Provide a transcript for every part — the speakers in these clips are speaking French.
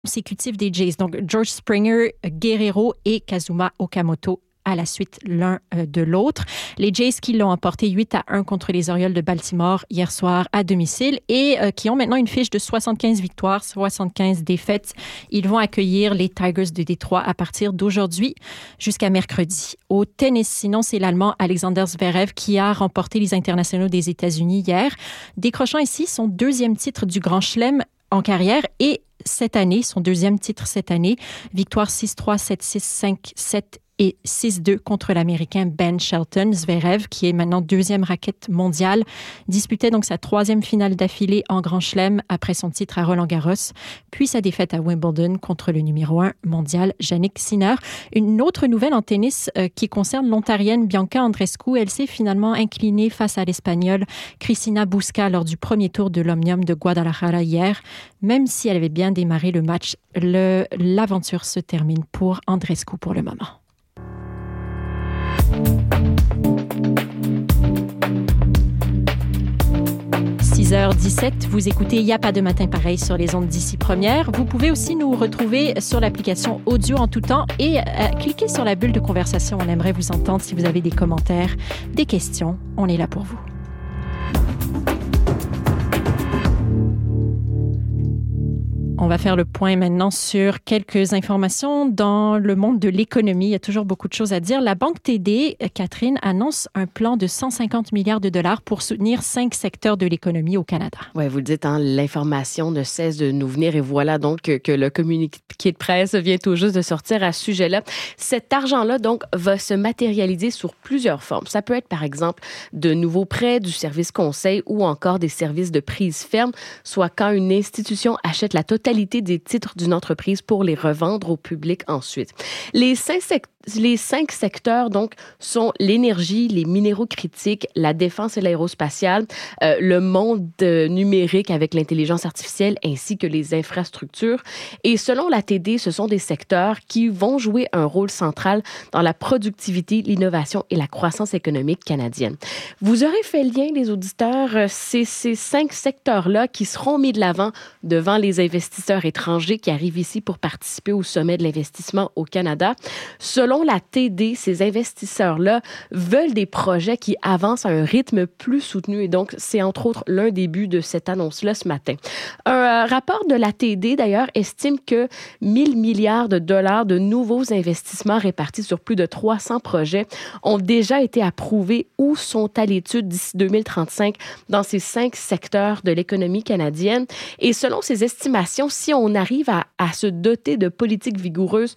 Consécutif des Jays. Donc, George Springer, Guerrero et Kazuma Okamoto à la suite l'un de l'autre. Les Jays qui l'ont emporté 8-1 contre les Orioles de Baltimore hier soir à domicile et qui ont maintenant une fiche de 75 victoires, 75 défaites. Ils vont accueillir les Tigers de Détroit à partir d'aujourd'hui jusqu'à mercredi. Au tennis, sinon, c'est l'Allemand Alexander Zverev qui a remporté les internationaux des États-Unis hier, décrochant ici son deuxième titre du Grand Chelem en carrière et cette année, son deuxième titre cette année, victoire 6-3, 7-6, 5-7 et 6-2 contre l'Américain Ben Shelton. Zverev, qui est maintenant deuxième raquette mondiale, disputait donc sa troisième finale d'affilée en Grand Chelem après son titre à Roland-Garros, puis sa défaite à Wimbledon contre le numéro 1 mondial, Jannik Sinner. Une autre nouvelle en tennis qui concerne l'Ontarienne Bianca Andreescu. Elle s'est finalement inclinée face à l'Espagnole Cristina Busca lors du premier tour de l'Omnium de Guadalajara hier. Même si elle avait bien démarré le match, l'aventure se termine pour Andreescu pour le moment. 6h17, vous écoutez Il n'y a pas de matin pareil sur les ondes d'ici première. Vous pouvez aussi nous retrouver sur l'application audio en tout temps et cliquez sur la bulle de conversation. On aimerait vous entendre si vous avez des commentaires, des questions. On est là pour vous. On va faire le point maintenant sur quelques informations dans le monde de l'économie. Il y a toujours beaucoup de choses à dire. La Banque TD, Catherine, annonce un plan de 150 milliards de dollars pour soutenir 5 secteurs de l'économie au Canada. Oui, vous le dites, hein, l'information ne cesse de nous venir et voilà donc que le communiqué de presse vient tout juste de sortir à ce sujet-là. Cet argent-là, donc, va se matérialiser sur plusieurs formes. Ça peut être, par exemple, de nouveaux prêts, du service conseil ou encore des services de prise ferme, soit quand une institution achète la totalité des titres d'une entreprise pour les revendre au public ensuite. Les 5 secteurs, donc, sont l'énergie, les minéraux critiques, la défense et l'aérospatiale, le monde numérique avec l'intelligence artificielle ainsi que les infrastructures. Et selon la TD, ce sont des secteurs qui vont jouer un rôle central dans la productivité, l'innovation et la croissance économique canadienne. Vous aurez fait le lien, les auditeurs, c'est ces 5 secteurs-là qui seront mis de l'avant devant les investisseurs étrangers qui arrivent ici pour participer au sommet de l'investissement au Canada. Selon la TD, ces investisseurs-là veulent des projets qui avancent à un rythme plus soutenu et donc c'est entre autres l'un des buts de cette annonce-là ce matin. Un rapport de la TD d'ailleurs estime que 1 000 milliards de dollars de nouveaux investissements répartis sur plus de 300 projets ont déjà été approuvés ou sont à l'étude d'ici 2035 dans ces 5 secteurs de l'économie canadienne. Et selon ces estimations, si on arrive à se doter de politiques vigoureuses,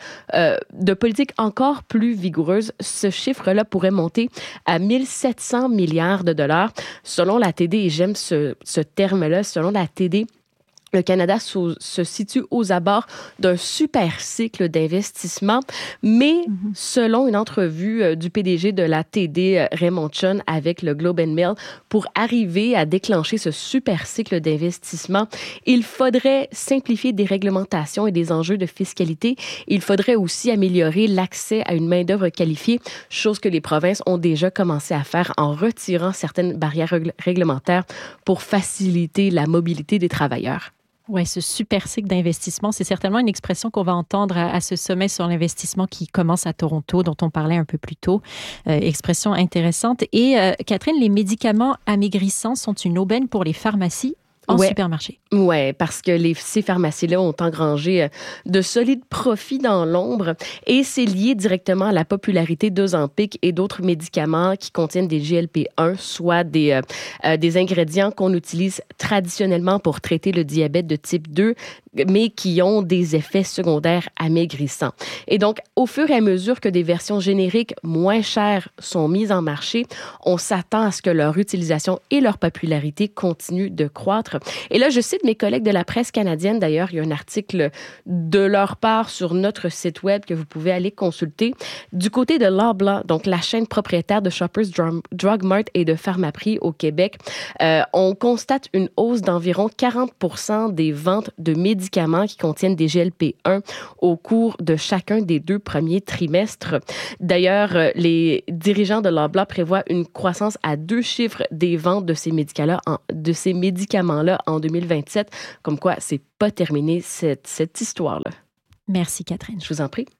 de politiques encore plus vigoureuses, ce chiffre-là pourrait monter à 1 700 milliards de dollars. Selon la TD, et j'aime ce terme-là, selon la TD, le Canada se situe aux abords d'un super cycle d'investissement, mais selon une entrevue du PDG de la TD, Raymond Chun, avec le Globe and Mail, pour arriver à déclencher ce super cycle d'investissement, il faudrait simplifier des réglementations et des enjeux de fiscalité. Il faudrait aussi améliorer l'accès à une main-d'œuvre qualifiée, chose que les provinces ont déjà commencé à faire en retirant certaines barrières réglementaires pour faciliter la mobilité des travailleurs. Oui, ce super cycle d'investissement, c'est certainement une expression qu'on va entendre à ce sommet sur l'investissement qui commence à Toronto, dont on parlait un peu plus tôt. Expression intéressante. Et Catherine, les médicaments amaigrissants sont une aubaine pour les pharmacies en supermarché. Oui, parce que ces pharmacies-là ont engrangé de solides profits dans l'ombre et c'est lié directement à la popularité d'Ozempic et d'autres médicaments qui contiennent des GLP-1, soit des ingrédients qu'on utilise traditionnellement pour traiter le diabète de type 2, mais qui ont des effets secondaires amaigrissants. Et donc, au fur et à mesure que des versions génériques moins chères sont mises en marché, on s'attend à ce que leur utilisation et leur popularité continuent de croître. Et là, je cite mes collègues de la presse canadienne. D'ailleurs, il y a un article de leur part sur notre site web que vous pouvez aller consulter. Du côté de Loblaw, donc la chaîne propriétaire de Shoppers Drug Mart et de Pharmaprix au Québec, on constate une hausse d'environ 40% des ventes de médicaments médicaments qui contiennent des GLP-1 au cours de chacun des 2 premiers trimestres. D'ailleurs, les dirigeants de Loblaw prévoient une croissance à 2 chiffres des ventes de ces médicaments-là en 2027. Comme quoi, c'est pas terminé cette histoire-là. Merci, Catherine. Je vous en prie.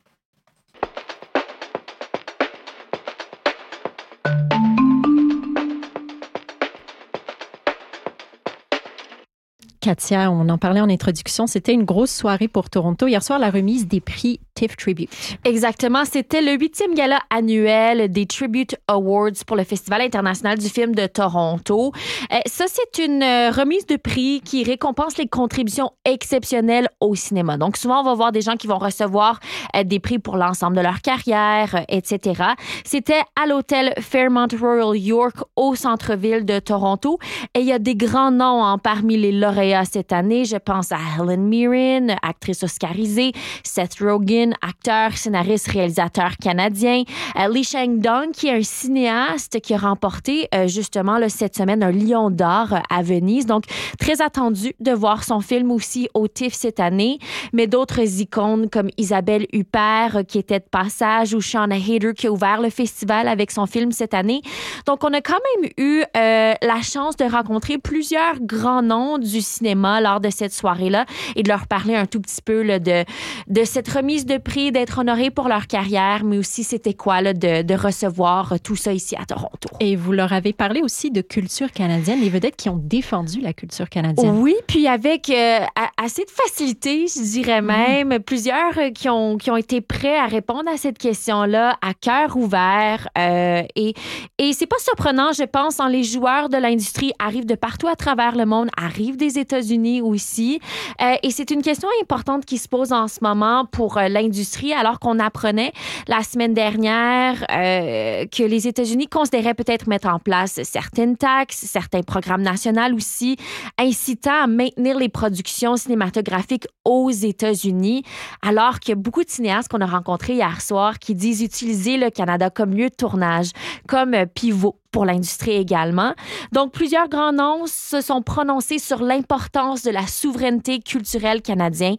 Katia, on en parlait en introduction, c'était une grosse soirée pour Toronto. Hier soir, la remise des prix TIFF Tribute. Exactement, c'était le 8e gala annuel des Tribute Awards pour le Festival international du film de Toronto. Ça, c'est une remise de prix qui récompense les contributions exceptionnelles au cinéma. Donc, souvent, on va voir des gens qui vont recevoir des prix pour l'ensemble de leur carrière, etc. C'était à l'hôtel Fairmont Royal York au centre-ville de Toronto. Et il y a des grands noms parmi les lauréats cette année. Je pense à Helen Mirren, actrice oscarisée, Seth Rogen, acteur, scénariste, réalisateur canadien, Lee Chang-dong, qui est un cinéaste qui a remporté justement cette semaine un Lion d'or à Venise. Donc, très attendu de voir son film aussi au TIFF cette année. Mais d'autres icônes comme Isabelle Huppert, qui était de passage, ou Shauna Hayter, qui a ouvert le festival avec son film cette année. Donc, on a quand même eu la chance de rencontrer plusieurs grands noms du cinéma lors de cette soirée-là et de leur parler un tout petit peu là, de cette remise de prix, d'être honorés pour leur carrière, mais aussi c'était quoi là, de recevoir tout ça ici à Toronto. Et vous leur avez parlé aussi de culture canadienne, les vedettes qui ont défendu la culture canadienne. Oui, puis avec assez de facilité, je dirais même, plusieurs qui ont été prêts à répondre à cette question-là à cœur ouvert. Et c'est pas surprenant, je pense, les joueurs de l'industrie arrivent de partout à travers le monde, arrivent des États-Unis aussi. Et c'est une question importante qui se pose en ce moment pour l'industrie, alors qu'on apprenait la semaine dernière que les États-Unis considéraient peut-être mettre en place certaines taxes, certains programmes nationaux aussi, incitant à maintenir les productions cinématographiques aux États-Unis, alors qu'il y a beaucoup de cinéastes qu'on a rencontrés hier soir qui disent utiliser le Canada comme lieu de tournage, comme pivot pour l'industrie également. Donc, plusieurs grands noms se sont prononcés sur l'importance de la souveraineté culturelle canadienne.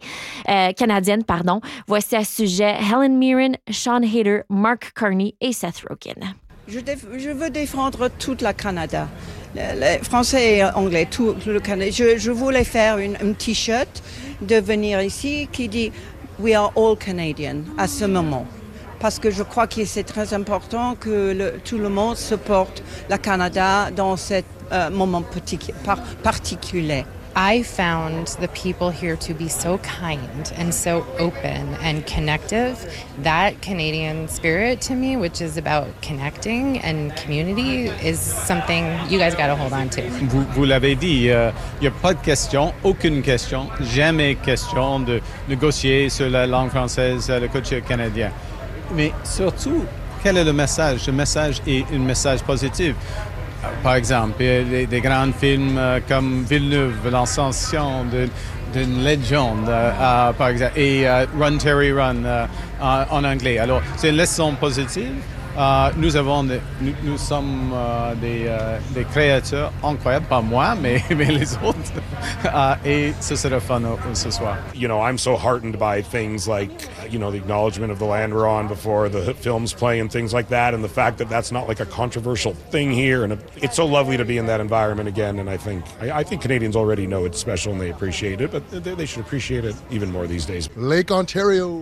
Voici à ce sujet Helen Mirren, Sean Hayter, Mark Carney et Seth Rogen. Je veux défendre tout le Canada. Le français et anglais, tout le Canada. Je voulais faire un T-shirt de venir ici qui dit « We are all Canadian » à ce moment. Parce que je crois que c'est très important que tout le monde supporte le Canada dans ce moment particulier. I found the people here to be so kind and so open and connective. That Canadian spirit to me, which is about connecting and community, is something you guys got to hold on to. Vous l'avez dit, il n'y a pas de question, aucune question, jamais question de négocier sur la langue française, le côté canadien. Mais surtout, quel est le message? Le message est un message positif. Par exemple, des grands films comme Villeneuve, l'ascension d'une légende, par exemple, et Run Terry Run en anglais. Alors, c'est une leçon positive. Nous sommes des créateurs incroyables, pas moi, mais les autres. Et ce sera fun ce soir. You know, I'm so heartened by things like, you know, the acknowledgement of the land we're on before the films play and things like that, and the fact that that's not like a controversial thing here. And it's so lovely to be in that environment again. And I think Canadians already know it's special and they appreciate it, but they should appreciate it even more these days. Lake Ontario.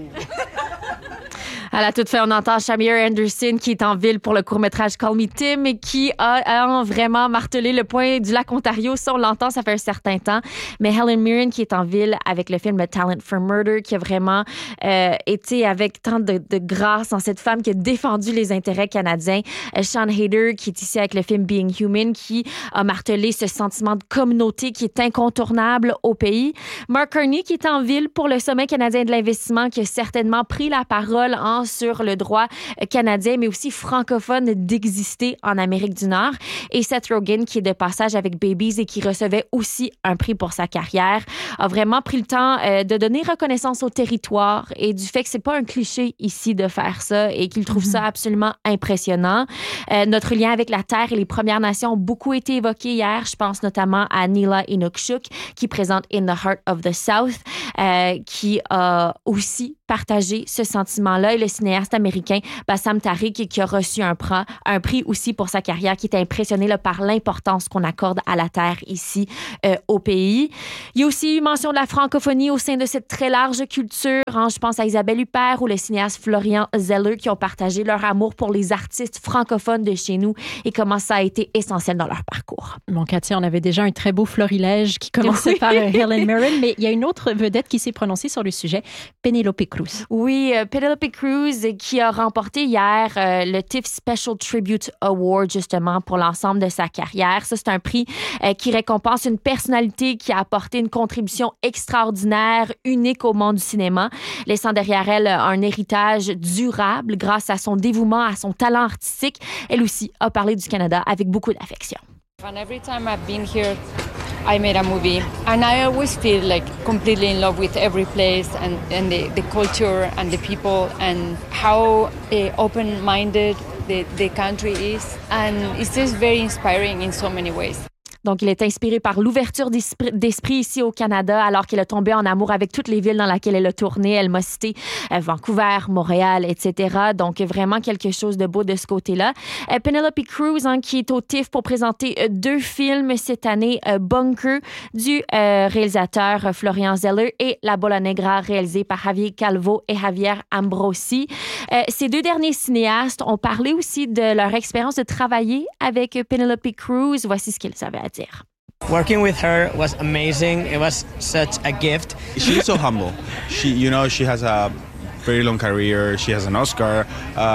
À la toute fin, on entend Shamir Anderson qui est en ville pour le court-métrage Call Me Tim et qui a vraiment martelé le point du lac Ontario. Ça, on l'entend, ça fait un certain temps. Mais Helen Mirren qui est en ville avec le film Talent for Murder, qui a vraiment été avec tant de grâce en cette femme qui a défendu les intérêts canadiens. Sean Hayter qui est ici avec le film Being Human, qui a martelé ce sentiment de communauté qui est incontournable au pays. Mark Carney qui est en ville pour le Sommet canadien de l'investissement, qui a certainement pris la parole en insistant sur le droit canadien, mais aussi francophone d'exister en Amérique du Nord. Et Seth Rogen, qui est de passage avec Babies et qui recevait aussi un prix pour sa carrière, a vraiment pris le temps de donner reconnaissance au territoire et du fait que c'est pas un cliché ici de faire ça et qu'il trouve ça absolument impressionnant. Notre lien avec la Terre et les Premières Nations ont beaucoup été évoqués hier. Je pense notamment à Nila Inukshuk, qui présente In the Heart of the South, qui a aussi partagé ce sentiment-là, et le cinéaste américain Bassam Tariq, qui a reçu un prix aussi pour sa carrière, qui était impressionné là, par l'importance qu'on accorde à la Terre ici au pays. Il y a aussi eu mention de la francophonie au sein de cette très large culture. Hein. Je pense à Isabelle Huppert ou le cinéaste Florian Zeller, qui ont partagé leur amour pour les artistes francophones de chez nous et comment ça a été essentiel dans leur parcours. Bon, Katia, on avait déjà un très beau florilège qui commençait par Helen Mirren, mais il y a une autre vedette qui s'est prononcée sur le sujet, Penelope Cruz. Oui, Penelope Cruz qui a remporté hier le TIFF Special Tribute Award justement pour l'ensemble de sa carrière. Ça, c'est un prix qui récompense une personnalité qui a apporté une contribution extraordinaire, unique au monde du cinéma, laissant derrière elle un héritage durable grâce à son dévouement, à son talent artistique. Elle aussi a parlé du Canada avec beaucoup d'affection. And every time I've been here, I made a movie, and I always feel like completely in love with every place and the culture and the people and how open-minded the country is, and it's just very inspiring in so many ways. Donc, il est inspiré par l'ouverture d'esprit ici au Canada, alors qu'elle a tombé en amour avec toutes les villes dans lesquelles elle a tourné. Elle m'a cité Vancouver, Montréal, etc. Donc, vraiment quelque chose de beau de ce côté-là. Penelope Cruz, hein, qui est au TIFF pour présenter 2 films cette année, Bunker, du réalisateur Florian Zeller, et La Bola Negra, réalisé par Javier Calvo et Javier Ambrosi. Ces 2 derniers cinéastes ont parlé aussi de leur expérience de travailler avec Penelope Cruz. Voici ce qu'ils avaient à dire. Working with her was amazing. It was such a gift. She's so humble. She has a very long career. She has an Oscar,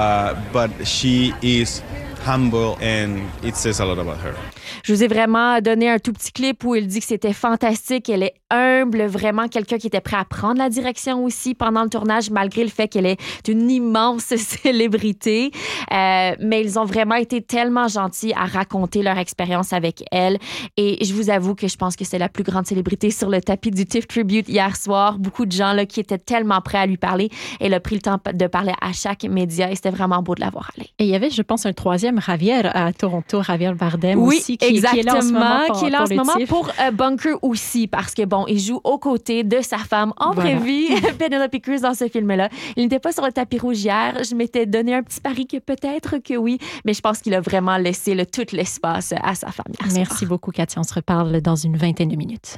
but she is humble, and it says a lot about her. Je vous ai vraiment donné un tout petit clip où il dit que c'était fantastique. Elle est humble, vraiment quelqu'un qui était prêt à prendre la direction aussi pendant le tournage, malgré le fait qu'elle est une immense célébrité. Mais ils ont vraiment été tellement gentils à raconter leur expérience avec elle. Et je vous avoue que je pense que c'est la plus grande célébrité sur le tapis du TIFF Tribute hier soir. Beaucoup de gens là, qui étaient tellement prêts à lui parler. Elle a pris le temps de parler à chaque média et c'était vraiment beau de la voir aller. Et il y avait, je pense, un troisième Javier à Toronto, Javier Bardem aussi, exactement, qui est là en ce moment pour Bunker aussi, parce que bon, il joue aux côtés de sa femme en vraie vie, Penelope Cruz, dans ce film-là. Il n'était pas sur le tapis rouge hier. Je m'étais donné un petit pari que peut-être que oui, mais je pense qu'il a vraiment laissé tout l'espace à sa femme. Merci beaucoup, Katia. On se reparle dans une vingtaine de minutes.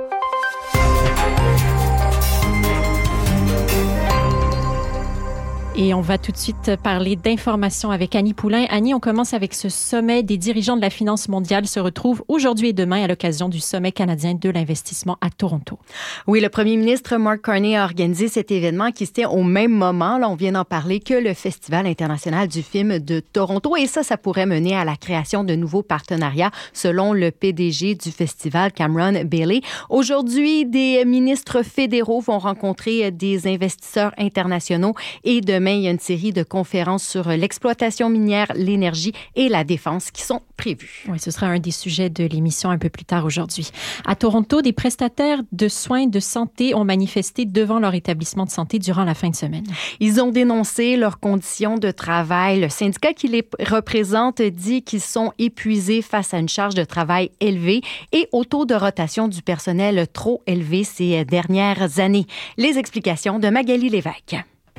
Et on va tout de suite parler d'information avec Annie Poulain. Annie, on commence avec ce sommet des dirigeants de la finance mondiale se retrouve aujourd'hui et demain à l'occasion du sommet canadien de l'investissement à Toronto. Oui, le premier ministre Mark Carney a organisé cet événement qui se tient au même moment, là on vient d'en parler, que le Festival international du film de Toronto. Et ça pourrait mener à la création de nouveaux partenariats, selon le PDG du festival, Cameron Bailey. Aujourd'hui, des ministres fédéraux vont rencontrer des investisseurs internationaux et demain, il y a une série de conférences sur l'exploitation minière, l'énergie et la défense qui sont prévues. Oui, ce sera un des sujets de l'émission un peu plus tard aujourd'hui. À Toronto, des prestataires de soins de santé ont manifesté devant leur établissement de santé durant la fin de semaine. Ils ont dénoncé leurs conditions de travail. Le syndicat qui les représente dit qu'ils sont épuisés face à une charge de travail élevée et au taux de rotation du personnel trop élevé ces dernières années. Les explications de Magali Lévesque.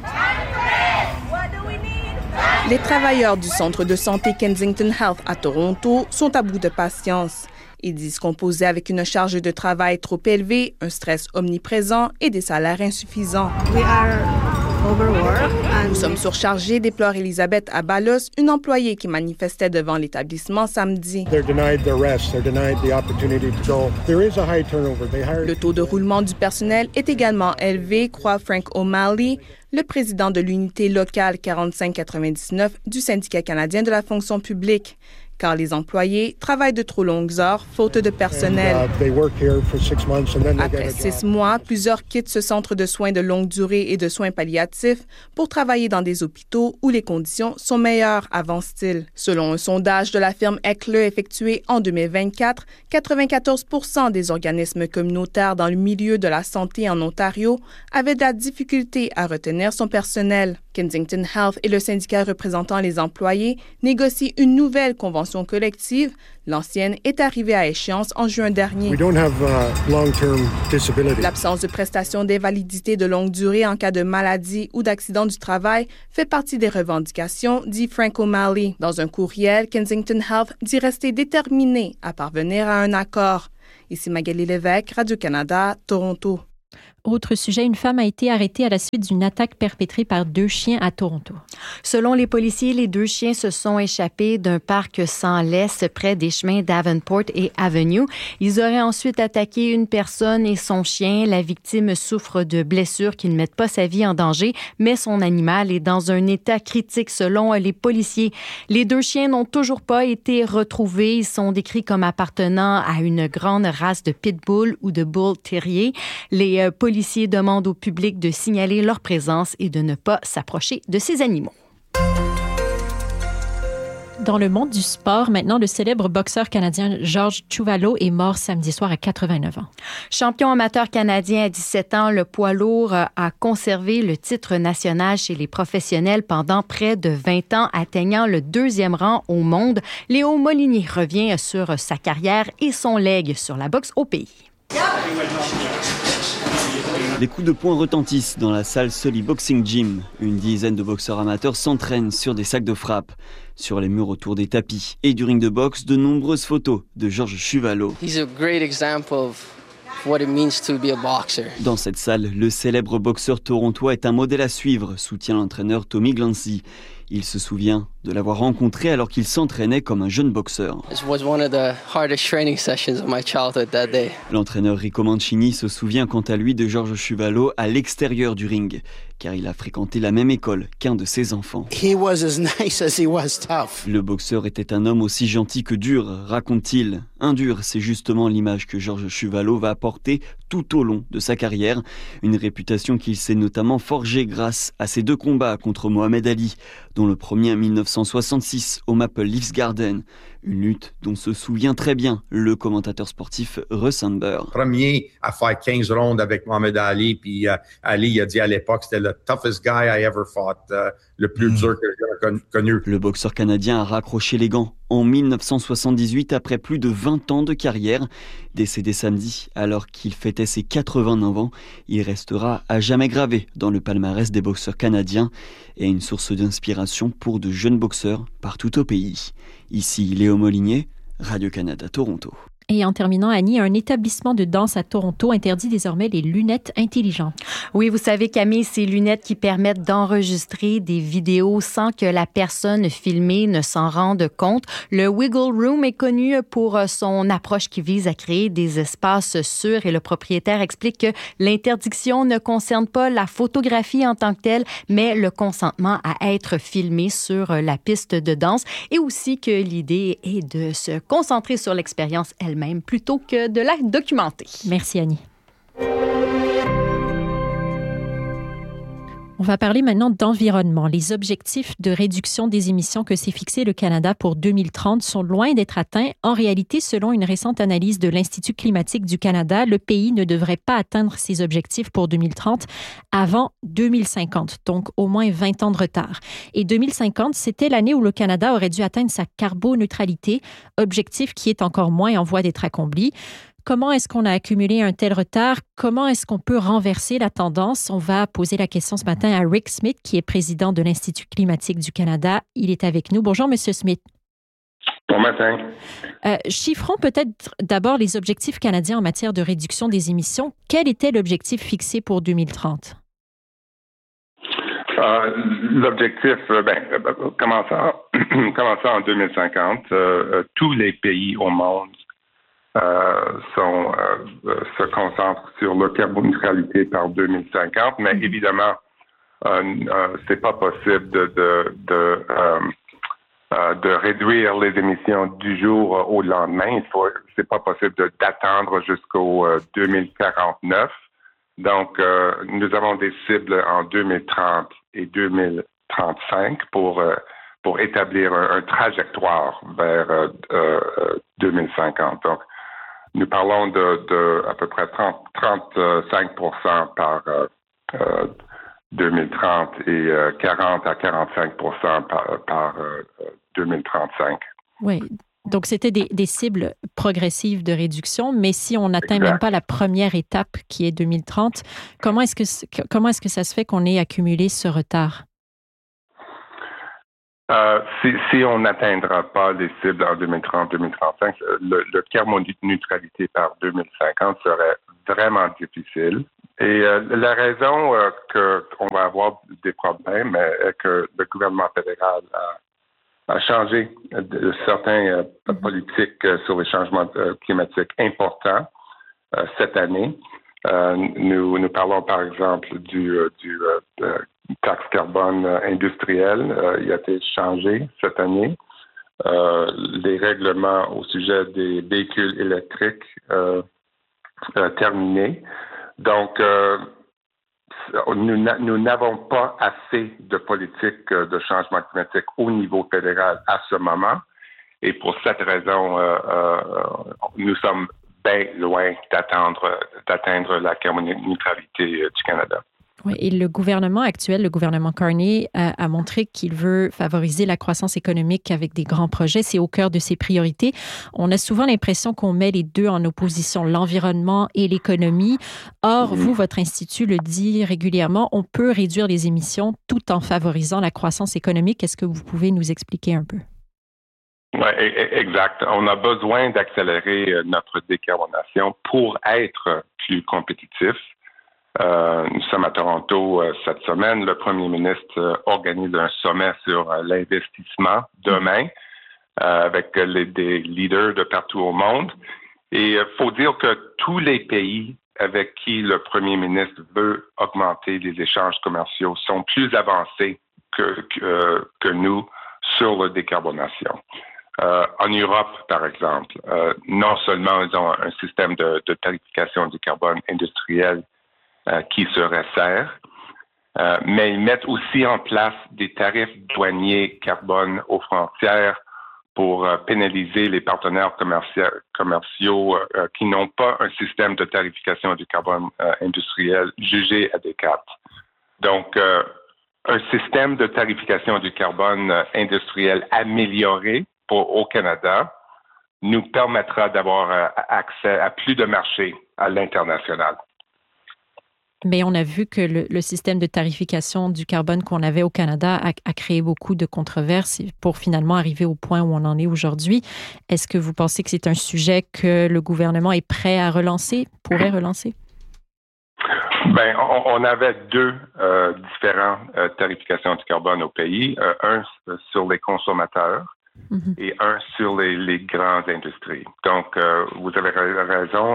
Les travailleurs du centre de santé Kensington Health à Toronto sont à bout de patience. Ils disent composer avec une charge de travail trop élevée, un stress omniprésent et des salaires insuffisants. Nous sommes surchargés, déplore Elisabeth Abalos, une employée qui manifestait devant l'établissement samedi. Le taux de roulement du personnel est également élevé, croit Frank O'Malley, le président de l'unité locale 4599 du syndicat canadien de la fonction publique. car les employés travaillent de trop longues heures faute de personnel. Après 6 mois, plusieurs quittent ce centre de soins de longue durée et de soins palliatifs pour travailler dans des hôpitaux où les conditions sont meilleures, avance-t-il. Selon un sondage de la firme Eckle effectué en 2024, 94% des organismes communautaires dans le milieu de la santé en Ontario avaient de la difficulté à retenir son personnel. Kensington Health et le syndicat représentant les employés négocient une nouvelle convention collective. L'ancienne est arrivée à échéance en juin dernier. L'absence de prestations d'invalidité de longue durée en cas de maladie ou d'accident du travail fait partie des revendications, dit Frank O'Malley. Dans un courriel, Kensington Health dit rester déterminé à parvenir à un accord. Ici Magali Lévesque, Radio-Canada, Toronto. Autre sujet, une femme a été arrêtée à la suite d'une attaque perpétrée par 2 chiens à Toronto. Selon les policiers, les 2 chiens se sont échappés d'un parc sans laisse près des chemins Davenport et Avenue. Ils auraient ensuite attaqué une personne et son chien. La victime souffre de blessures qui ne mettent pas sa vie en danger, mais son animal est dans un état critique selon les policiers. Les 2 chiens n'ont toujours pas été retrouvés. Ils sont décrits comme appartenant à une grande race de pitbull ou de bull terrier. Les policiers demandent au public de signaler leur présence et de ne pas s'approcher de ces animaux. Dans le monde du sport, maintenant, le célèbre boxeur canadien Georges Chuvalo est mort samedi soir à 89 ans. Champion amateur canadien à 17 ans, le poids lourd a conservé le titre national chez les professionnels pendant près de 20 ans, atteignant le 2e rang au monde. Léo Molinier revient sur sa carrière et son legs sur la boxe au pays. Les coups de poing retentissent dans la salle Sully Boxing Gym. Une dizaine de boxeurs amateurs s'entraînent sur des sacs de frappe. Sur les murs autour des tapis et du ring de boxe, de nombreuses photos de Georges Chuvalo. Dans cette salle, le célèbre boxeur torontois est un modèle à suivre, soutient l'entraîneur Tommy Glancy. Il se souvient de l'avoir rencontré alors qu'il s'entraînait comme un jeune boxeur. L'entraîneur Rico Mancini se souvient quant à lui de Georges Chuvalo à l'extérieur du ring, car il a fréquenté la même école qu'un de ses enfants. Le boxeur était un homme aussi gentil que dur, raconte-t-il. Un dur, c'est justement l'image que Georges Chuvalo va porter tout au long de sa carrière. Une réputation qu'il s'est notamment forgée grâce à ses 2 combats contre Mohamed Ali, dont le premier en 1966 au Maple Leafs Garden. Une lutte dont se souvient très bien le commentateur sportif Russ Amber. Premier à faire 15 rondes avec Mohamed Ali, puis Ali a dit à l'époque c'était le toughest guy I ever fought, le plus dur que j'ai connu. Le boxeur canadien a raccroché les gants en 1978 après plus de 20 ans de carrière. Décédé samedi alors qu'il fêtait ses 89 ans, il restera à jamais gravé dans le palmarès des boxeurs canadiens et une source d'inspiration pour de jeunes boxeurs partout au pays. Ici Léo Molinier, Radio-Canada, Toronto. Et en terminant, Annie, un établissement de danse à Toronto interdit désormais les lunettes intelligentes. Oui, vous savez, Camille, ces lunettes qui permettent d'enregistrer des vidéos sans que la personne filmée ne s'en rende compte. Le Wiggle Room est connu pour son approche qui vise à créer des espaces sûrs et le propriétaire explique que l'interdiction ne concerne pas la photographie en tant que telle, mais le consentement à être filmé sur la piste de danse et aussi que l'idée est de se concentrer sur l'expérience elle-même plutôt que de la documenter. Merci, Annie. On va parler maintenant d'environnement. Les objectifs de réduction des émissions que s'est fixé le Canada pour 2030 sont loin d'être atteints. En réalité, selon une récente analyse de l'Institut climatique du Canada, le pays ne devrait pas atteindre ses objectifs pour 2030 avant 2050, donc au moins 20 ans de retard. Et 2050, c'était l'année où le Canada aurait dû atteindre sa carboneutralité, objectif qui est encore moins en voie d'être accompli. Comment est-ce qu'on a accumulé un tel retard? Comment est-ce qu'on peut renverser la tendance? On va poser la question ce matin à Rick Smith, qui est président de l'Institut climatique du Canada. Il est avec nous. Bonjour, Monsieur Smith. Bon matin. Chiffrons peut-être d'abord les objectifs canadiens en matière de réduction des émissions. Quel était l'objectif fixé pour 2030? L'objectif, commençant en 2050, tous les pays au monde se concentrent sur la carboneutralité par 2050, mais évidemment, c'est pas possible de réduire les émissions du jour au lendemain. C'est pas possible d'attendre jusqu'au 2049. Donc, nous avons des cibles en 2030 et 2035 pour établir un trajectoire vers 2050. Donc, nous parlons de à peu près 35% par 2030 et 40 à 45% par 2035. Oui. Donc, c'était des cibles progressives de réduction, mais si on n'atteint même pas la première étape qui est 2030, comment est-ce que ça se fait qu'on ait accumulé ce retard? Si on n'atteindra pas les cibles en 2030-2035, le carboneutralité par 2050 serait vraiment difficile. Et la raison qu'on va avoir des problèmes est que le gouvernement fédéral a changé de certaines politiques sur les changements climatiques importants cette année. Nous parlons par exemple du taxe carbone industrielle. Il a été changé cette année. Les règlements au sujet des véhicules électriques terminés. Donc, nous n'avons pas assez de politique de changement climatique au niveau fédéral à ce moment. Et pour cette raison, nous sommes bien loin d'atteindre la carboneutralité du Canada. Oui, et le gouvernement actuel, le gouvernement Carney, a montré qu'il veut favoriser la croissance économique avec des grands projets. C'est au cœur de ses priorités. On a souvent l'impression qu'on met les deux en opposition, l'environnement et l'économie. Or, vous, votre institut le dit régulièrement, on peut réduire les émissions tout en favorisant la croissance économique. Est-ce que vous pouvez nous expliquer un peu? Oui, exact. On a besoin d'accélérer notre décarbonation pour être plus compétitif. Nous sommes à Toronto cette semaine. Le premier ministre organise un sommet sur l'investissement demain avec des leaders de partout au monde. Et il faut dire que tous les pays avec qui le premier ministre veut augmenter les échanges commerciaux sont plus avancés que nous sur la décarbonation. En Europe, par exemple, non seulement ils ont un système de tarification du carbone industriel qui se resserre, mais ils mettent aussi en place des tarifs douaniers carbone aux frontières pour pénaliser les partenaires commerciaux qui n'ont pas un système de tarification du carbone industriel jugé adéquat. Donc, un système de tarification du carbone industriel amélioré au Canada nous permettra d'avoir accès à plus de marchés à l'international. Mais on a vu que le système de tarification du carbone qu'on avait au Canada a créé beaucoup de controverses pour finalement arriver au point où on en est aujourd'hui. Est-ce que vous pensez que c'est un sujet que le gouvernement est prêt à relancer, pourrait relancer? Bien, on avait deux différentes tarifications du carbone au pays. Un sur les consommateurs et un sur les grandes industries. Donc, vous avez raison,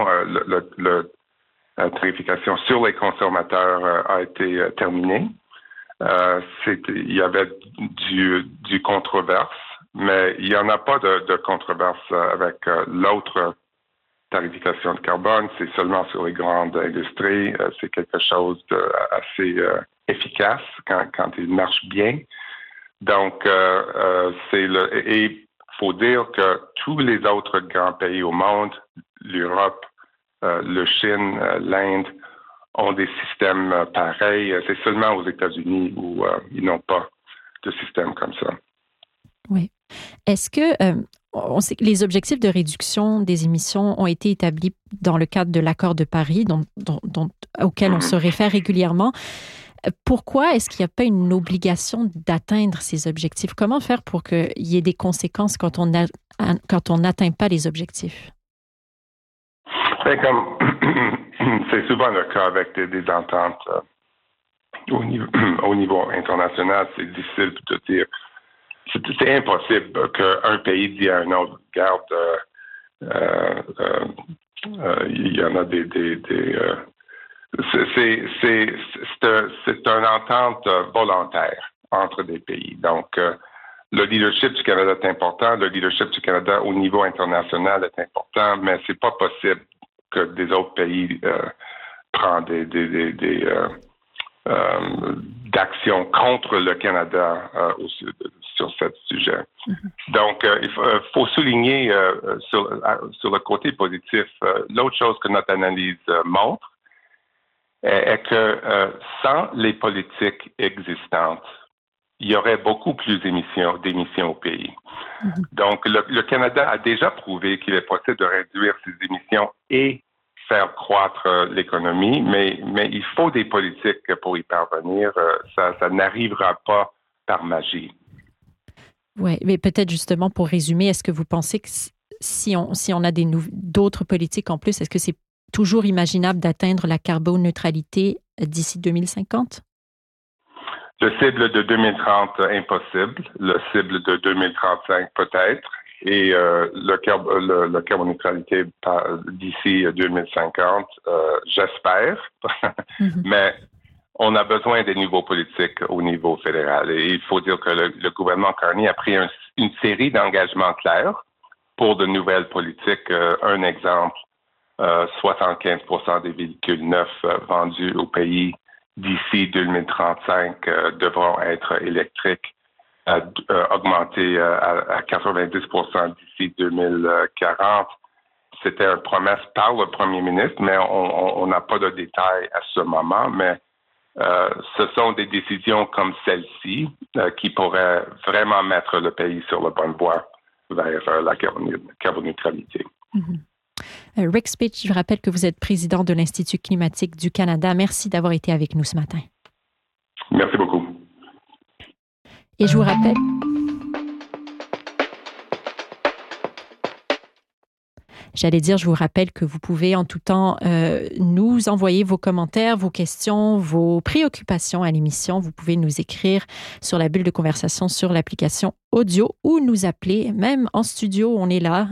la tarification sur les consommateurs a été terminée. Il y avait du controverse, mais il n'y en a pas de controverse avec l'autre tarification de carbone. C'est seulement sur les grandes industries. C'est quelque chose d'assez efficace quand il marche bien. Donc, et il faut dire que tous les autres grands pays au monde, l'Europe, le Chine, l'Inde, ont des systèmes pareils. C'est seulement aux États-Unis où ils n'ont pas de système comme ça. Oui. Est-ce que on sait que les objectifs de réduction des émissions ont été établis dans le cadre de l'accord de Paris, auquel on se réfère régulièrement. Pourquoi est-ce qu'il n'y a pas une obligation d'atteindre ces objectifs? Comment faire pour qu'il y ait des conséquences quand on n'atteint pas les objectifs? C'est souvent le cas avec des ententes au niveau international. C'est difficile de dire. C'est impossible qu'un pays dise à un autre, regarde, il y en a c'est une entente volontaire entre des pays. Donc, le leadership du Canada est important, le leadership du Canada au niveau international est important, mais c'est pas possible que des autres pays prennent d'actions contre le Canada sur ce sujet. Donc, il faut souligner sur le côté positif, l'autre chose que notre analyse montre est que sans les politiques existantes, il y aurait beaucoup plus d'émissions au pays. Donc, le Canada a déjà prouvé qu'il est possible de réduire ses émissions et faire croître l'économie, mais il faut des politiques pour y parvenir. Ça n'arrivera pas par magie. Oui, mais peut-être justement pour résumer, est-ce que vous pensez que si on a d'autres politiques en plus, est-ce que c'est toujours imaginable d'atteindre la carboneutralité d'ici 2050? Le cible de 2030, impossible. Le cible de 2035, peut-être. Et la carboneutralité d'ici 2050, j'espère. Mais on a besoin des niveaux politiques au niveau fédéral. Et il faut dire que le gouvernement Carney a pris une série d'engagements clairs pour de nouvelles politiques. Un exemple, 75% des véhicules neufs vendus au pays d'ici 2035 devront être électriques, augmenter à 90% d'ici 2040. C'était une promesse par le premier ministre, mais on n'a pas de détails à ce moment. Mais ce sont des décisions comme celle-ci qui pourraient vraiment mettre le pays sur la bonne voie vers la carboneutralité. Rick Spitz, je vous rappelle que vous êtes président de l'Institut climatique du Canada. Merci d'avoir été avec nous ce matin. Merci beaucoup. Et je vous rappelle... je vous rappelle que vous pouvez en tout temps nous envoyer vos commentaires, vos questions, vos préoccupations à l'émission. Vous pouvez nous écrire sur la bulle de conversation sur l'application audio ou nous appeler, même en studio, on est là.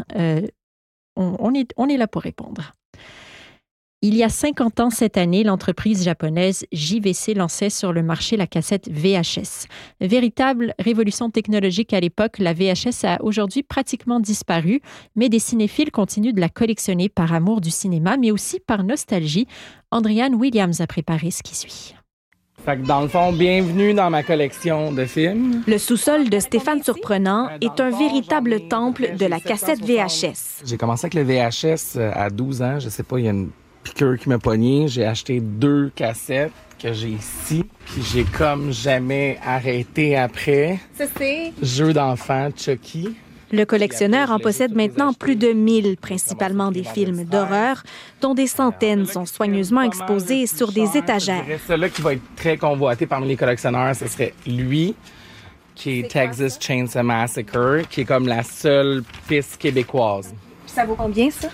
On est là pour répondre. Il y a 50 ans cette année, l'entreprise japonaise JVC lançait sur le marché la cassette VHS. Véritable révolution technologique à l'époque, la VHS a aujourd'hui pratiquement disparu, mais des cinéphiles continuent de la collectionner par amour du cinéma, mais aussi par nostalgie. Andréane Williams a préparé ce qui suit. Fait que dans le fond, bienvenue dans ma collection de films. Le sous-sol de Stéphane Surprenant est un véritable temple de la cassette VHS. J'ai commencé avec le VHS à 12 ans. Je sais pas, il y a une piqûre qui m'a pogné. J'ai acheté 2 cassettes que j'ai ici. Puis j'ai comme jamais arrêté après. Ça, c'est Jeux d'enfants, Chucky. Le collectionneur en possède maintenant plus de 1000, principalement des films d'horreur, dont des centaines sont soigneusement exposés sur des étagères. Celui qui va être très convoité parmi les collectionneurs, ce serait lui, qui est Texas Chainsaw Massacre, qui est comme la seule piste québécoise. Ça vaut combien, ça?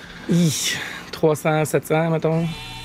300, 700, mettons.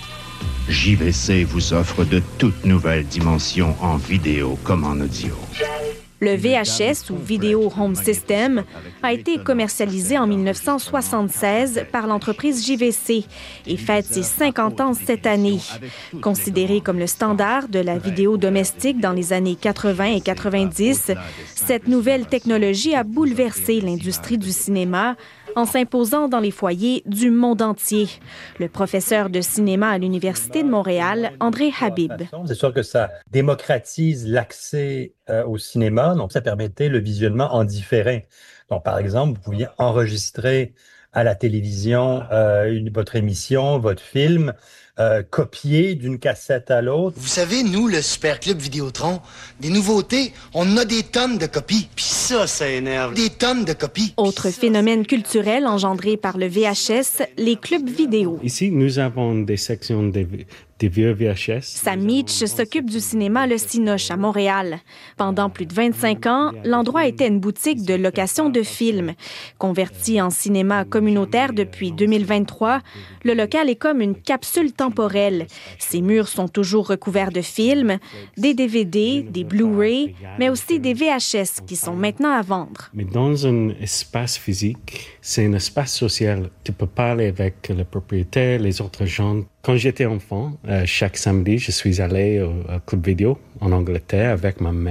JVC vous offre de toutes nouvelles dimensions en vidéo comme en audio. Le VHS, ou Video Home System, a été commercialisé en 1976 par l'entreprise JVC et fête ses 50 ans cette année. Considéré comme le standard de la vidéo domestique dans les années 80 et 90, cette nouvelle technologie a bouleversé l'industrie du cinéma en s'imposant dans les foyers du monde entier. Le professeur de cinéma à l'Université de Montréal, André Habib. C'est sûr que ça démocratise l'accès au cinéma, donc ça permettait le visionnement en différé. Donc, par exemple, vous pouviez enregistrer à la télévision votre émission, votre film, copier d'une cassette à l'autre. Vous savez, nous, le Super Club Vidéotron, des nouveautés, on a des tonnes de copies. Puis ça énerve. Des tonnes de copies. Autre phénomène culturel engendré par le VHS, les clubs vidéo. Ici, nous avons des sections des vieux VHS. Sam Meach s'occupe du cinéma Le Cinoche à Montréal. Pendant plus de 25 ans, l'endroit était une boutique de location de films. Converti en cinéma communautaire depuis 2023, le local est comme une capsule temporelle. Ses murs sont toujours recouverts de films, des DVD, des Blu-ray, mais aussi des VHS qui sont maintenant à vendre. Mais dans un espace physique, c'est un espace social. Tu peux parler avec le propriétaire, les autres gens. Quand j'étais enfant, chaque samedi, je suis allé au club vidéo en Angleterre avec ma mère.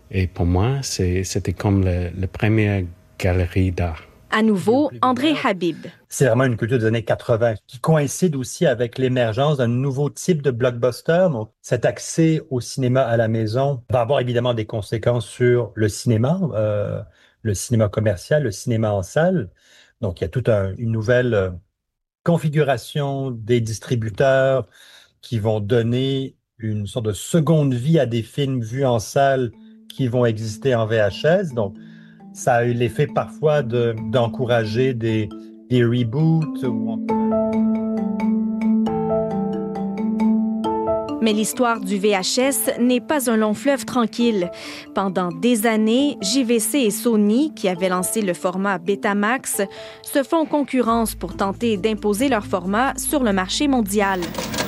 Et pour moi, c'était comme la première galerie d'art. À nouveau, André Habib. C'est vraiment une culture des années 80 qui coïncide aussi avec l'émergence d'un nouveau type de blockbuster. Donc, cet accès au cinéma à la maison va avoir évidemment des conséquences sur le cinéma commercial, le cinéma en salle. Donc, il y a toute une nouvelle configuration des distributeurs qui vont donner une sorte de seconde vie à des films vus en salle qui vont exister en VHS. Donc, ça a eu l'effet parfois d'encourager des reboots. Mais l'histoire du VHS n'est pas un long fleuve tranquille. Pendant des années, JVC et Sony, qui avaient lancé le format Betamax, se font concurrence pour tenter d'imposer leur format sur le marché mondial.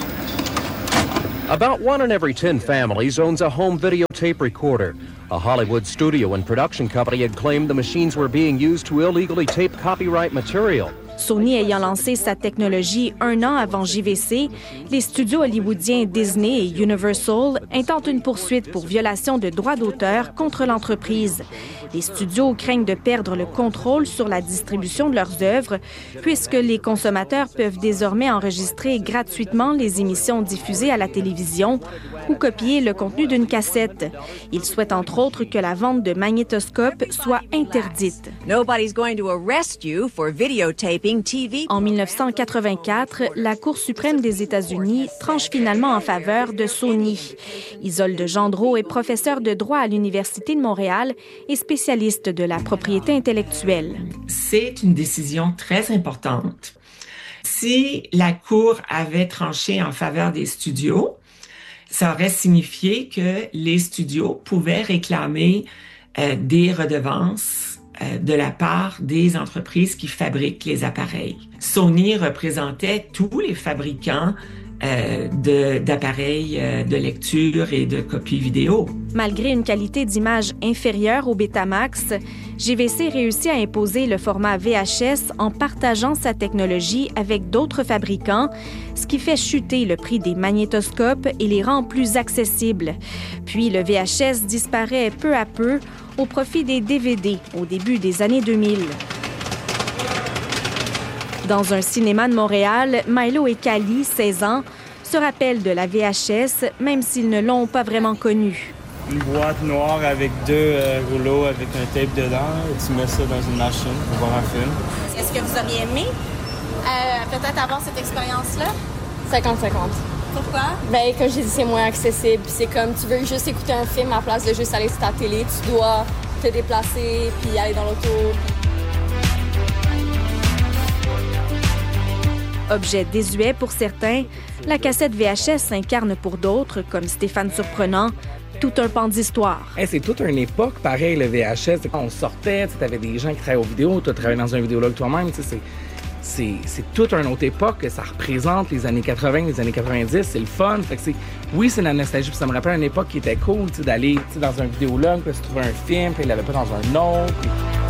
About 1 in every 10 families owns a home videotape recorder. A Hollywood studio and production company had claimed the machines were being used to illegally tape copyright material. Sony ayant lancé sa technologie 1 an avant JVC, les studios hollywoodiens Disney et Universal intentent une poursuite pour violation de droits d'auteur contre l'entreprise. Les studios craignent de perdre le contrôle sur la distribution de leurs œuvres, puisque les consommateurs peuvent désormais enregistrer gratuitement les émissions diffusées à la télévision ou copier le contenu d'une cassette. Ils souhaitent entre autres que la vente de magnétoscopes soit interdite. Nobody's going to arrest you for videotaping TV. En 1984, la Cour suprême des États-Unis tranche finalement en faveur de Sony. Isolde Gendreau est professeure de droit à l'Université de Montréal et spécialiste de la propriété intellectuelle. C'est une décision très importante. Si la Cour avait tranché en faveur des studios, ça aurait signifié que les studios pouvaient réclamer des redevances de la part des entreprises qui fabriquent les appareils. Sony représentait tous les fabricants d'appareils de lecture et de copies vidéo. Malgré une qualité d'image inférieure au Betamax, JVC réussit à imposer le format VHS en partageant sa technologie avec d'autres fabricants, ce qui fait chuter le prix des magnétoscopes et les rend plus accessibles. Puis le VHS disparaît peu à peu au profit des DVD au début des années 2000. Dans un cinéma de Montréal, Milo et Cali, 16 ans, se rappellent de la VHS, même s'ils ne l'ont pas vraiment connue. Une boîte noire avec 2 rouleaux avec un tape dedans, et tu mets ça dans une machine pour voir un film. Est-ce que vous auriez aimé peut-être avoir cette expérience-là? 50-50. Pourquoi? Ben, comme j'ai dit, c'est moins accessible. C'est comme tu veux juste écouter un film à la place de juste aller sur ta télé. Tu dois te déplacer puis aller dans l'auto. Objet désuet pour certains, la cassette VHS incarne pour d'autres, comme Stéphane Surprenant, tout un pan d'histoire. Hey, c'est toute une époque, pareil, le VHS. Quand on sortait, tu avais des gens qui travaillaient aux vidéos, tu as travaillé dans un vidéologue toi-même. C'est toute une autre époque que ça représente, les années 80, les années 90. C'est le fun. Fait que oui, c'est la nostalgie. Puis ça me rappelle une époque qui était cool, d'aller dans un vidéologue, puis se trouver un film, puis il l'avait pas dans un autre.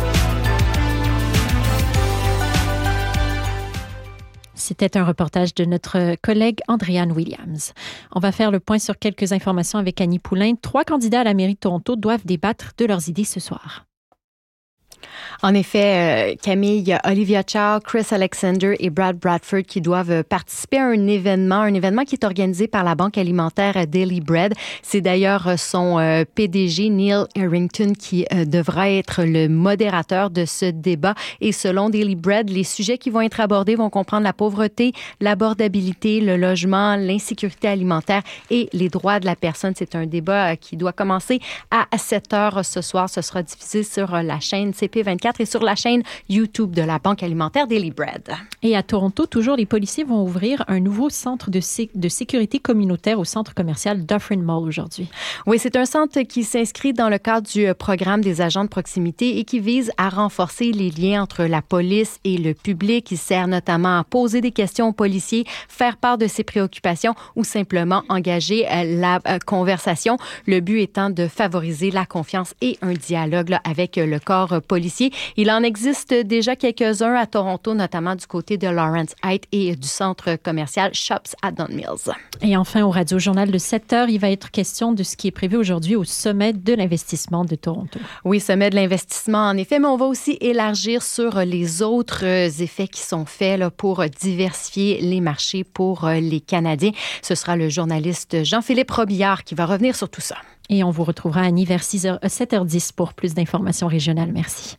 C'était un reportage de notre collègue Andréane Williams. On va faire le point sur quelques informations avec Annie Poulain. 3 candidats à la mairie de Toronto doivent débattre de leurs idées ce soir. En effet, Camille, il y a Olivia Chow, Chris Alexander et Brad Bradford qui doivent participer à un événement qui est organisé par la banque alimentaire Daily Bread. C'est d'ailleurs son PDG, Neil Harrington, qui devra être le modérateur de ce débat. Et selon Daily Bread, les sujets qui vont être abordés vont comprendre la pauvreté, l'abordabilité, le logement, l'insécurité alimentaire et les droits de la personne. C'est un débat qui doit commencer à 7 heures ce soir. Ce sera diffusé sur la chaîne CP24 et sur la chaîne YouTube de la Banque alimentaire Daily Bread. Et à Toronto, toujours, les policiers vont ouvrir un nouveau centre de sécurité communautaire au centre commercial Dufferin Mall aujourd'hui. Oui, c'est un centre qui s'inscrit dans le cadre du programme des agents de proximité et qui vise à renforcer les liens entre la police et le public. Il sert notamment à poser des questions aux policiers, faire part de ses préoccupations ou simplement engager la conversation. Le but étant de favoriser la confiance et un dialogue avec le corps policier. policiers. Il en existe déjà quelques-uns à Toronto, notamment du côté de Lawrence Heights et du centre commercial Shops à Don Mills. Et enfin, au Radio-Journal de 7 heures, il va être question de ce qui est prévu aujourd'hui au sommet de l'investissement de Toronto. Oui, sommet de l'investissement, en effet, mais on va aussi élargir sur les autres effets qui sont faits là, pour diversifier les marchés pour les Canadiens. Ce sera le journaliste Jean-Philippe Robillard qui va revenir sur tout ça. Et on vous retrouvera à Annie vers 7h10 pour plus d'informations régionales. Merci.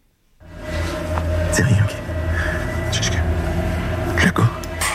Dis rien, OK? Juste que le gars,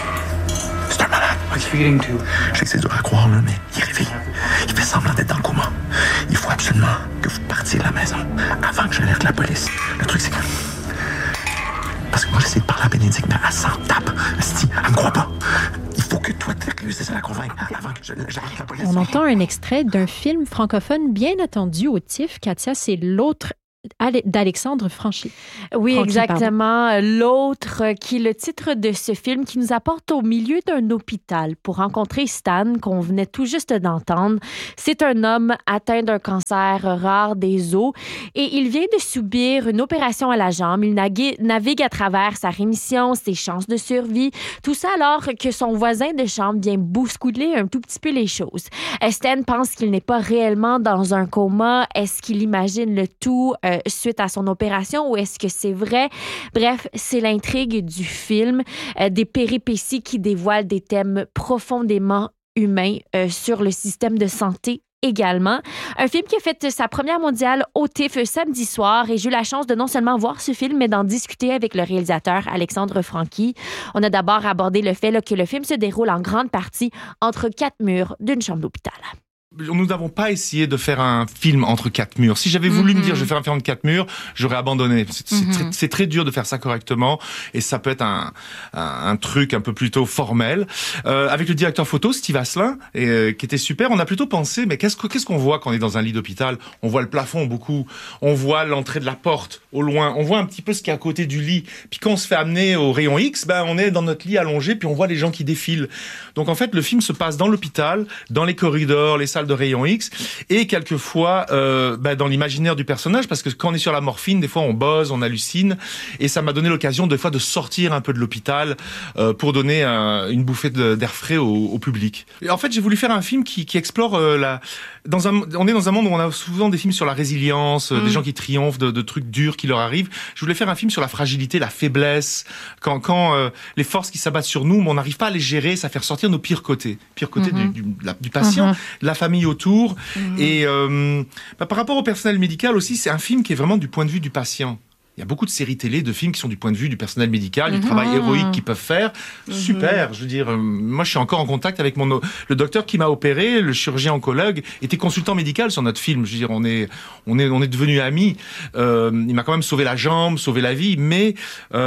c'est un malade. Okay? Je sais que c'est dur à croire, là, mais il est réveillé. Il fait semblant d'être dans le coma. Il faut absolument que vous partiez de la maison avant que j'alerte la police. Le truc, c'est que... Parce que moi, j'essaie de parler à Bénédicte, mais elle s'en tape. Elle me croit pas. Il faut que toi, tu réussisses à la convaincre avant que j'alerte la police. On entend un extrait d'un film francophone bien attendu au TIFF. Katia, c'est L'autre d'Alexandre Franchi. Oui, exactement. Pardon. L'autre, qui est le titre de ce film, qui nous apporte au milieu d'un hôpital pour rencontrer Stan, qu'on venait tout juste d'entendre. C'est un homme atteint d'un cancer rare des os et il vient de subir une opération à la jambe. Il navigue à travers sa rémission, ses chances de survie, tout ça alors que son voisin de chambre vient bousculer un tout petit peu les choses. Stan pense qu'il n'est pas réellement dans un coma. Est-ce qu'il imagine le tout suite à son opération ou est-ce que c'est vrai? Bref, c'est l'intrigue du film, des péripéties qui dévoilent des thèmes profondément humains sur le système de santé également. Un film qui a fait sa première mondiale au TIFF samedi soir et j'ai eu la chance de non seulement voir ce film, mais d'en discuter avec le réalisateur Alexandre Franchi. On a d'abord abordé le fait que le film se déroule en grande partie entre 4 murs d'une chambre d'hôpital. Nous n'avons pas essayé de faire un film entre 4 murs. Si j'avais voulu me dire je vais faire un film entre 4 murs, j'aurais abandonné. C'est très dur de faire ça correctement et ça peut être un truc un peu plutôt formel. Avec le directeur photo, Steve Asselin, qui était super, on a plutôt pensé, mais qu'est-ce qu'on voit quand on est dans un lit d'hôpital? On voit le plafond beaucoup, on voit l'entrée de la porte au loin, on voit un petit peu ce qui est à côté du lit. Puis quand on se fait amener au rayon X, on est dans notre lit allongé, puis on voit les gens qui défilent. Donc en fait, le film se passe dans l'hôpital, dans les corridors, les salles de rayon X et quelquefois dans l'imaginaire du personnage parce que quand on est sur la morphine, des fois on bosse, on hallucine et ça m'a donné l'occasion des fois de sortir un peu de l'hôpital pour donner une bouffée d'air frais au public. Et en fait, j'ai voulu faire un film qui explore on est dans un monde où on a souvent des films sur la résilience, des gens qui triomphent de trucs durs qui leur arrivent. Je voulais faire un film sur la fragilité, la faiblesse, quand les forces qui s'abattent sur nous, on n'arrive pas à les gérer, ça fait ressortir nos pires côtés du patient, de la famille autour. Et par rapport au personnel médical aussi, c'est un film qui est vraiment du point de vue du patient. Il y a beaucoup de séries télé, de films qui sont du point de vue du personnel médical, du travail héroïque qu'ils peuvent faire. Super, je veux dire, moi je suis encore en contact avec le docteur qui m'a opéré, le chirurgien oncologue, était consultant médical sur notre film. Je veux dire, on est devenus amis. Il m'a quand même sauvé la jambe, sauvé la vie, mais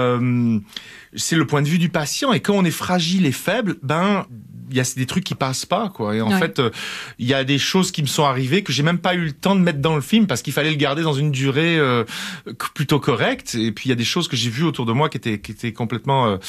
c'est le point de vue du patient. Et quand on est fragile et faible, il y a des trucs qui passent pas, quoi. Et en fait, il y a des choses qui me sont arrivées que j'ai même pas eu le temps de mettre dans le film parce qu'il fallait le garder dans une durée plutôt correcte. Et puis il y a des choses que j'ai vues autour de moi qui étaient complètement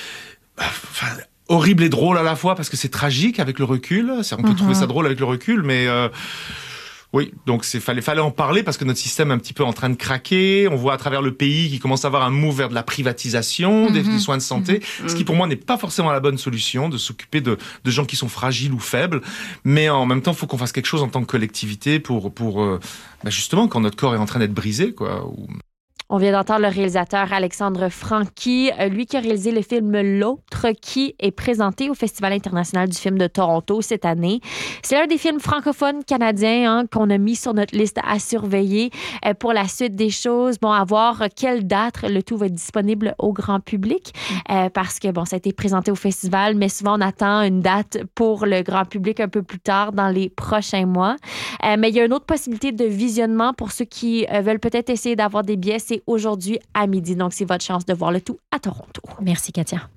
horribles et drôles à la fois parce que c'est tragique avec le recul. On peut trouver ça drôle avec le recul, mais oui, donc fallait en parler parce que notre système est un petit peu en train de craquer. On voit à travers le pays qu'il commence à avoir un move vers de la privatisation des soins de santé, ce qui pour moi n'est pas forcément la bonne solution de s'occuper de gens qui sont fragiles ou faibles. Mais en même temps, il faut qu'on fasse quelque chose en tant que collectivité pour justement quand notre corps est en train d'être brisé, quoi. On vient d'entendre le réalisateur Alexandre Franchi, lui qui a réalisé le film L'autre, qui est présenté au Festival international du film de Toronto cette année. C'est l'un des films francophones canadiens qu'on a mis sur notre liste à surveiller pour la suite des choses. À voir quelle date le tout va être disponible au grand public parce que ça a été présenté au festival, mais souvent on attend une date pour le grand public un peu plus tard dans les prochains mois. Mais il y a une autre possibilité de visionnement pour ceux qui veulent peut-être essayer d'avoir des billets. C'est aujourd'hui à midi. Donc, c'est votre chance de voir le tout à Toronto. Merci, Katia.